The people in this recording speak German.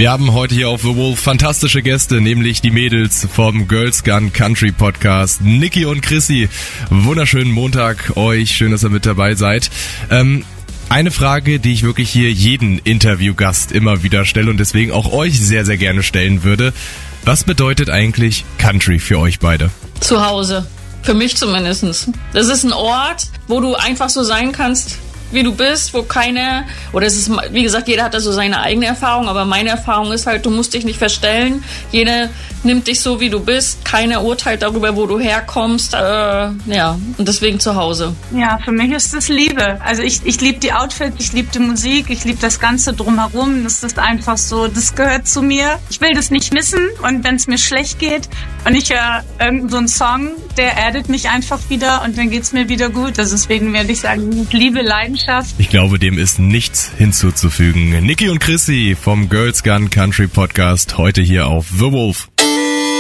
Wir haben heute hier auf The Wolf fantastische Gäste, nämlich die Mädels vom Girls Gun Country Podcast, Niki und Chrissy. Wunderschönen Montag euch, schön, dass ihr mit dabei seid. Eine Frage, die ich wirklich hier jeden Interviewgast immer wieder stelle und deswegen auch euch sehr, sehr gerne stellen würde. Was bedeutet eigentlich Country für euch beide? Zu Hause. Für mich zumindest. Das ist ein Ort, wo du einfach so sein kannst, wie du bist, wo keiner, oder es ist, wie gesagt, jeder hat da so seine eigene Erfahrung, aber meine Erfahrung ist halt, du musst dich nicht verstellen. Jeder nimmt dich so, wie du bist. Keiner urteilt darüber, wo du herkommst. Ja, und deswegen zu Hause. Ja, für mich ist das Liebe. Also ich liebe die Outfits, ich liebe die Musik, ich liebe das Ganze drumherum. Das ist einfach so, das gehört zu mir. Ich will das nicht missen und wenn es mir schlecht geht und ich höre irgendeinen so einen Song, der erdet mich einfach wieder und dann geht's mir wieder gut. Also deswegen werde ich sagen, Liebe, Leidenschaft. Ich glaube, dem ist nichts hinzuzufügen. Niki und Chrissy vom Girls Gun Country Podcast heute hier auf The Wolf.